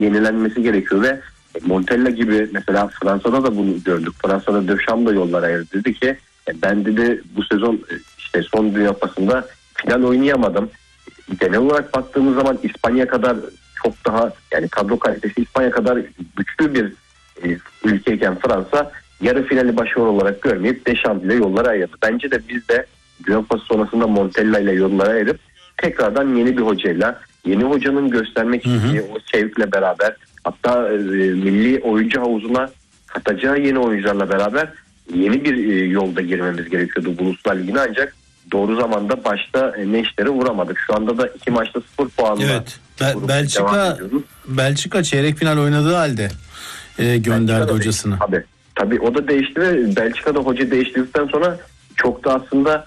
yenilenmesi gerekiyor ve Montella gibi mesela Fransa'da da bunu gördük. Fransa'da Deschamps da yollara ayırdı. Dedi ki ben dedi bu sezon işte son Dünya Kupası'nda final oynayamadım. Genel olarak baktığımız zaman İspanya kadar çok daha yani kadro kalitesi İspanya kadar güçlü bir ülkeyken Fransa yarı finali başarılı olarak görmeyip Deschamps ile yollara ayırdı. Bence de biz de Dünya Kupası sonrasında Montella ile yollara ayırıp tekrardan yeni bir hocayla, yeni hocanın göstermek istediği o şevkle beraber, hatta milli oyuncu havuzuna katacağı yeni oyuncularla beraber yeni bir yolda girmemiz gerekiyordu bu Uluslar Ligi'ne, ancak doğru zamanda başta neşteri vuramadık. Şu anda da 2 maçta 0 puanla. Evet. Belçika çeyrek final oynadığı halde gönderdi hocasını. Tabii o da değişti ve Belçika'da hoca değiştirdikten sonra çok da aslında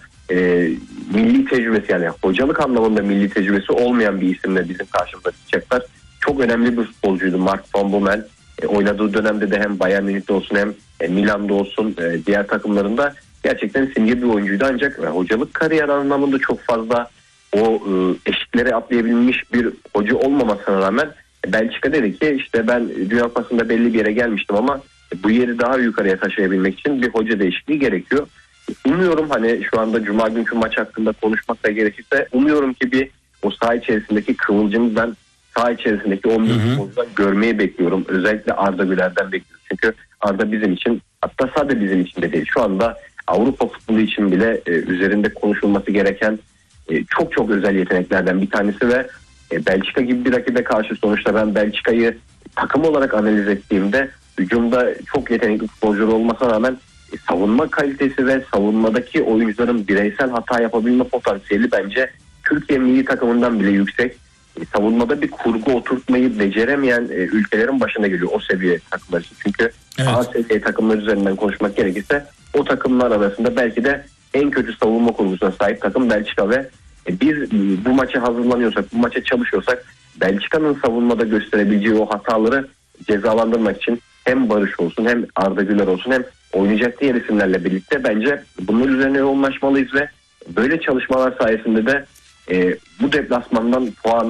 milli tecrübesi, yani hocalık anlamında milli tecrübesi olmayan bir isimle bizim karşımıza çıkacaklar. Çok önemli bir futbolcuydu Mark van Bommel. Oynadığı dönemde de hem Bayern Münih'te olsun hem Milan'da olsun diğer takımlarında gerçekten simge bir oyuncuydu, ancak hocalık kariyer anlamında çok fazla o eşiklere atlayabilmiş bir hoca olmamasına rağmen Belçika dedi ki işte ben Dünya Kupası'nda belli bir yere gelmiştim ama bu yeri daha yukarıya taşıyabilmek için bir hoca değişikliği gerekiyor. Umuyorum hani şu anda Cuma günkü maç hakkında konuşmak da gerekirse umuyorum ki o saha içerisindeki kıvılcımı ben saha içerisindeki 11 futbolcudan görmeyi bekliyorum. Özellikle Arda Güler'den bekliyoruz. Çünkü Arda bizim için, hatta sadece bizim için de değil, şu anda Avrupa futbolu için bile üzerinde konuşulması gereken çok çok özel yeteneklerden bir tanesi ve Belçika gibi bir rakibe karşı sonuçta ben Belçika'yı takım olarak analiz ettiğimde hücumda çok yetenekli futbolcular olmasına rağmen savunma kalitesi ve savunmadaki oyuncuların bireysel hata yapabilme potansiyeli bence Türkiye milli takımından bile yüksek. Savunmada bir kurgu oturtmayı beceremeyen ülkelerin başına geliyor o seviye takımlar için. Çünkü A seviye takımlar üzerinden konuşmak gerekirse o takımlar arasında belki de en kötü savunma kurgusuna sahip takım Belçika ve biz bu maça hazırlanıyorsak, bu maça çalışıyorsak Belçika'nın savunmada gösterebileceği o hataları cezalandırmak için hem Barış olsun hem Arda Güler olsun hem oynayacak diğer isimlerle birlikte bence bunun üzerine yoğunlaşmalıyız ve böyle çalışmalar sayesinde de bu deplasmandan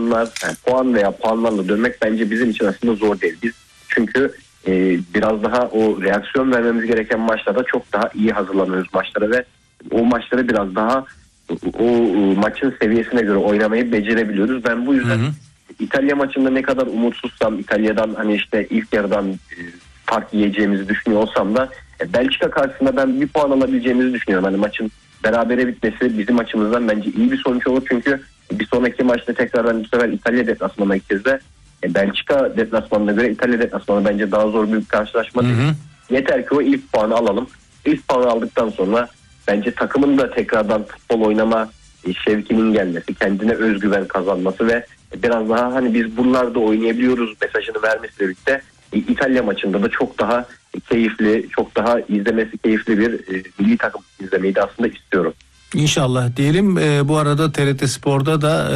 puan veya puanlarla dönmek bence bizim için aslında zor değil. Biz çünkü biraz daha o reaksiyon vermemiz gereken maçlarda çok daha iyi hazırlanıyoruz maçlara ve o maçları biraz daha o maçın seviyesine göre oynamayı becerebiliyoruz. Ben bu yüzden İtalya maçında ne kadar umutsuzsam, İtalya'dan hani işte ilk yarıdan fark yiyeceğimizi düşünüyor olsam da Belçika karşısında ben bir puan alabileceğimizi düşünüyorum. Hani maçın berabere bitmesi bizim açımızdan bence iyi bir sonuç olur. Çünkü bir sonraki maçta tekrardan bu sefer İtalya deplasmanına gideceğiz de Belçika deplasmanına göre İtalya deplasmanı bence daha zor bir karşılaşma değil. Yeter ki o ilk puanı alalım. İlk puanı aldıktan sonra bence takımın da tekrardan futbol oynama şevkinin gelmesi, kendine özgüven kazanması ve biraz daha hani biz bunlarda oynayabiliyoruz mesajını vermesiyle birlikte İtalya maçında da çok daha keyifli, çok daha izlemesi keyifli bir milli takım izlemeyi de aslında istiyorum. İnşallah diyelim. Bu arada TRT Spor'da da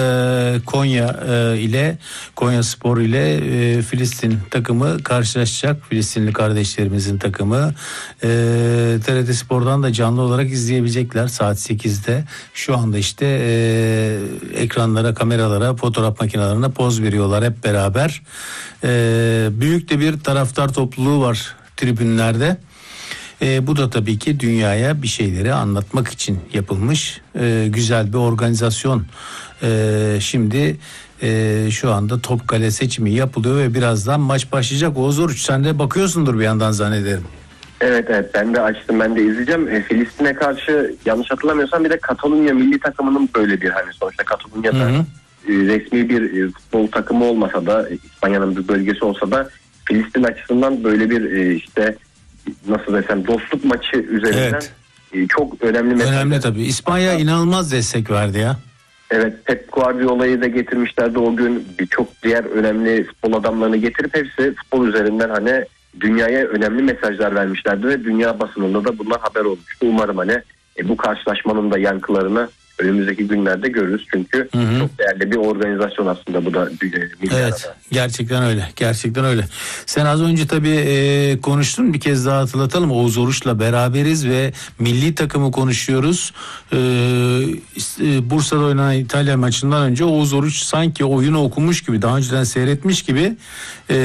Konya Spor ile Filistin takımı karşılaşacak. Filistinli kardeşlerimizin takımı. TRT Spor'dan da canlı olarak izleyebilecekler saat 8'de. Şu anda işte ekranlara, kameralara, fotoğraf makinelerine poz veriyorlar hep beraber. Büyük de bir taraftar topluluğu var tribünlerde. Bu da tabii ki dünyaya bir şeyleri anlatmak için yapılmış güzel bir organizasyon. Şimdi şu anda Topkale seçimi yapılıyor ve birazdan maç başlayacak. Oğuz Oruç, sen de bakıyorsundur bir yandan zannederim. Evet ben de açtım, ben de izleyeceğim. Filistin'e karşı yanlış hatırlamıyorsam bir de Katalunya milli takımının böyle bir hani sonuçta Katalunya'da resmi bir futbol takımı olmasa da İspanya'nın bir bölgesi olsa da Filistin açısından böyle bir işte nasıl desem dostluk maçı üzerinden çok önemli. Önemli tabii. İspanya inanılmaz destek verdi ya. Evet, Pep Guardiola'yı da getirmişlerdi o gün. Birçok diğer önemli futbol adamlarını getirip hepsi futbol üzerinden hani dünyaya önemli mesajlar vermişlerdi ve dünya basınında da bunlar haber olmuştu. Umarım hani bu karşılaşmanın da yankılarını önümüzdeki günlerde görürüz. Çünkü çok değerli bir organizasyon aslında bu da. Evet, gerçekten öyle. Gerçekten öyle. Sen az önce tabii konuştun, bir kez daha hatırlatalım. Oğuz Oruç'la beraberiz ve milli takımı konuşuyoruz. Bursa'da oynanan İtalya maçından önce Oğuz Oruç sanki oyunu okumuş gibi, daha önceden seyretmiş gibi